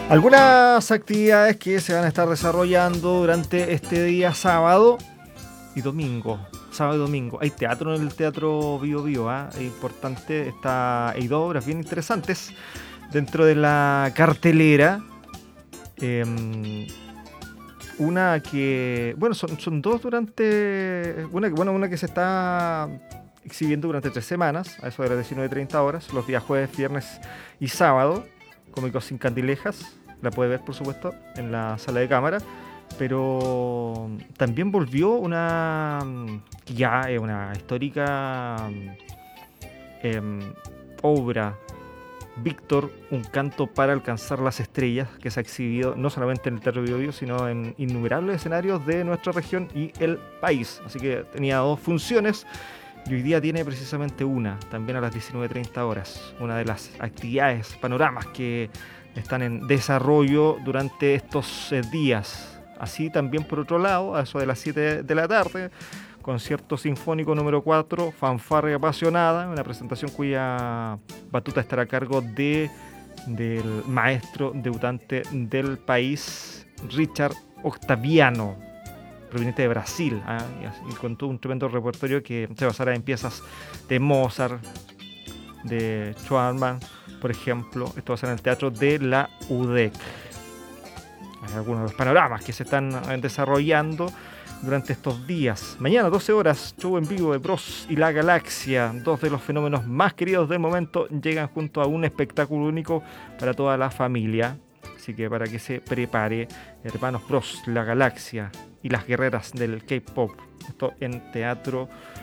Algunas actividades que se van a estar desarrollando durante este día sábado y domingo. Sábado y domingo. Hay teatro en el Teatro Bio Bio, es importante. Hay dos obras bien interesantes dentro de la cartelera. Una que, bueno, son dos durante, una que se está exhibiendo durante 3 semanas, a eso de las 19:30 horas, los días jueves, viernes y sábado, Cómicos sin Candilejas. La puede ver, por supuesto, en la sala de cámara. Pero también volvió una histórica obra, Víctor, un canto para alcanzar las estrellas, que se ha exhibido no solamente en el Teatro Bio Bio, sino en innumerables escenarios de nuestra región y el país. Así que tenía 2 funciones y hoy día tiene precisamente una, también a las 19:30 horas. Una de las actividades, panoramas que están en desarrollo durante estos días. Así también, por otro lado, a eso de las 7 de la tarde, concierto sinfónico número 4, Fanfarria Apasionada, una presentación cuya batuta estará a cargo del maestro debutante del país, Richard Octaviano, proveniente de Brasil, y con todo un tremendo repertorio que se basará en piezas de Mozart, de Schwarman, por ejemplo. Esto va a ser en el Teatro de la UDEC. Hay algunos de los panoramas que se están desarrollando durante estos días. Mañana, 12 horas, show en vivo de Bros y la Galaxia. 2 de los fenómenos más queridos del momento llegan junto a un espectáculo único para toda la familia. Así que para que se prepare, hermanos Bros, la Galaxia y las guerreras del K-pop. Esto en Teatro